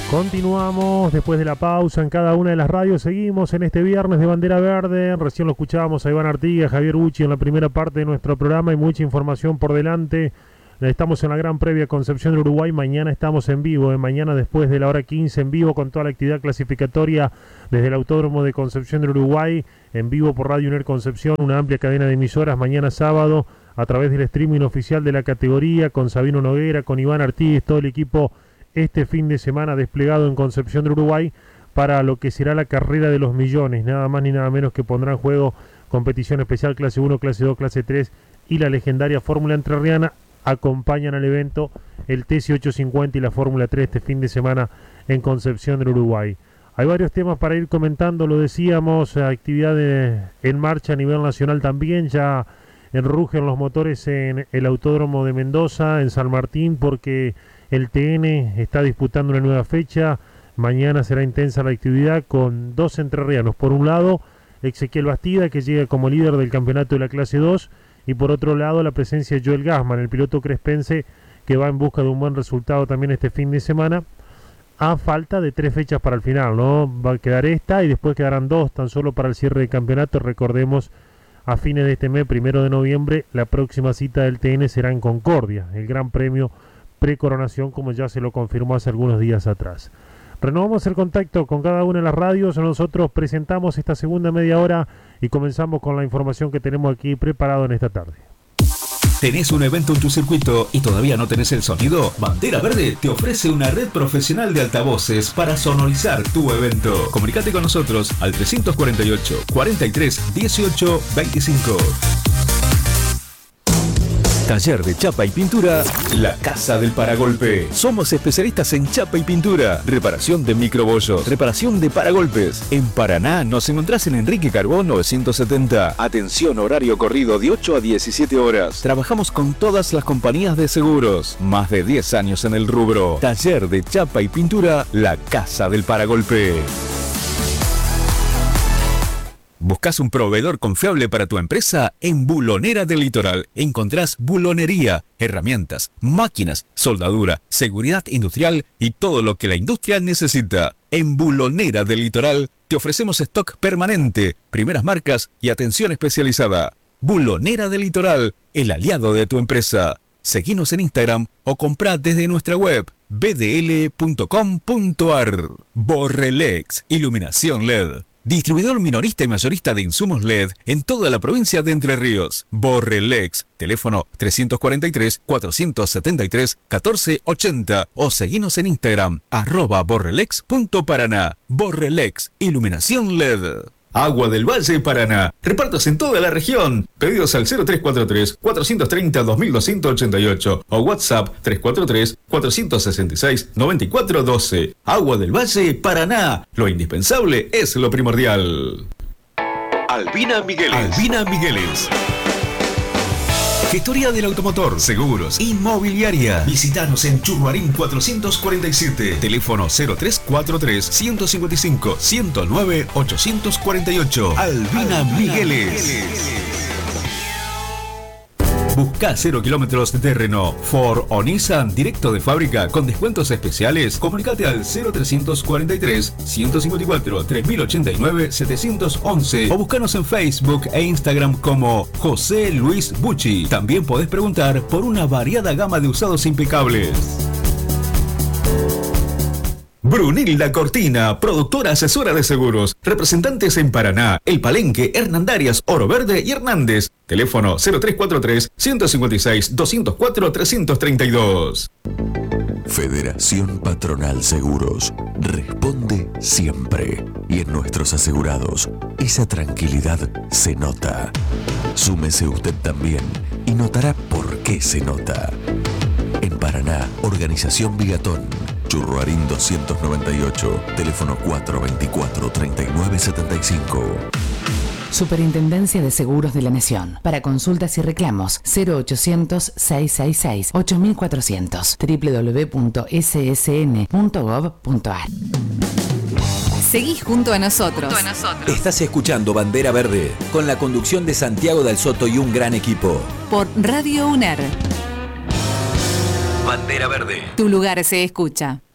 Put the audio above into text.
Continuamos después de la pausa en cada una de las radios. Seguimos en este viernes de Bandera Verde. Recién lo escuchábamos a Iván Artigas, Javier Bucci en la primera parte de nuestro programa y mucha información por delante. Estamos en la gran previa Concepción del Uruguay. Mañana estamos en vivo, mañana después de la hora 15 en vivo con toda la actividad clasificatoria desde el Autódromo de Concepción del Uruguay, en vivo por Radio UNER Concepción, una amplia cadena de emisoras. Mañana sábado a través del streaming oficial de la categoría con Sabino Noguera, con Iván Artigas, todo el equipo este fin de semana desplegado en Concepción del Uruguay para lo que será la carrera de los millones, nada más ni nada menos que pondrá en juego competición especial clase 1, clase 2, clase 3 y la legendaria Fórmula Entrerriana. Acompañan al evento el TC850 y la Fórmula 3 este fin de semana en Concepción del Uruguay. Hay varios temas para ir comentando, lo decíamos, actividades en marcha a nivel nacional también, ya enrugen los motores en el Autódromo de Mendoza, en San Martín, porque el TN está disputando una nueva fecha. Mañana será intensa la actividad con dos entrerrianos. Por un lado, Ezequiel Bastida, que llega como líder del campeonato de la clase 2, y por otro lado la presencia de Joel Gassman, el piloto crespense, que va en busca de un buen resultado también este fin de semana, a falta de 3 fechas para el final, ¿no? Va a quedar esta y después quedarán 2 tan solo para el cierre del campeonato. Recordemos, a fines de este mes, 1 de noviembre, la próxima cita del TN será en Concordia, el Gran Premio Precoronación, como ya se lo confirmó hace algunos días atrás. Renovamos el contacto con cada una de las radios. Nosotros presentamos esta segunda media hora y comenzamos con la información que tenemos aquí preparado en esta tarde. ¿Tenés un evento en tu circuito y todavía no tenés el sonido? Bandera Verde te ofrece una red profesional de altavoces para sonorizar tu evento. Comunicate con nosotros al 348 43 18 25. Taller de chapa y pintura, La Casa del Paragolpe. Somos especialistas en chapa y pintura, reparación de microbollos, reparación de paragolpes. En Paraná nos encontrás en Enrique Carbón 970. Atención, horario corrido de 8 a 17 horas. Trabajamos con todas las compañías de seguros. Más de 10 años en el rubro. Taller de chapa y pintura, La Casa del Paragolpe. ¿Buscas un proveedor confiable para tu empresa? En Bulonera del Litoral encontrás bulonería, herramientas, máquinas, soldadura, seguridad industrial y todo lo que la industria necesita. En Bulonera del Litoral te ofrecemos stock permanente, primeras marcas y atención especializada. Bulonera del Litoral, el aliado de tu empresa. Seguinos en Instagram o comprá desde nuestra web bdl.com.ar. Borrelex, iluminación LED. Distribuidor minorista y mayorista de insumos LED en toda la provincia de Entre Ríos. Borrelex, teléfono 343-473-1480 o seguinos en Instagram, @borrelex.paraná. Borrelex, iluminación LED. Agua del Valle Paraná. Repartos en toda la región. Pedidos al 0343-430-2288 o WhatsApp 343-466-9412. Agua del Valle Paraná. Lo indispensable es lo primordial. Albina Migueles. Albina Migueles. Gestoría del automotor, seguros, inmobiliaria. Visítanos en Churruarín 447. Teléfono 0343-155-109-848. Albina Migueles. Busca 0 kilómetros de Renault, Ford o Nissan directo de fábrica con descuentos especiales. Comunicate al 0343-154-3089-711 o búscanos en Facebook e Instagram como José Luis Bucci. También podés preguntar por una variada gama de usados impecables. Brunilda Cortina, productora asesora de seguros. Representantes en Paraná, El Palenque, Hernandarias, Oro Verde y Hernández. Teléfono 0343-156-204-332. Federación Patronal Seguros. Responde siempre. Y en nuestros asegurados, esa tranquilidad se nota. Súmese usted también y notará por qué se nota. En Paraná, Organización Bigatón. Churruarín 298, teléfono 424-3975. Superintendencia de Seguros de la Nación. Para consultas y reclamos, 0800-666-8400, www.ssn.gov.ar. Seguís junto a nosotros. Estás escuchando Bandera Verde, con la conducción de Santiago Dal Soto y un gran equipo. Por Radio UNER. Bandera Verde. Tu lugar se escucha.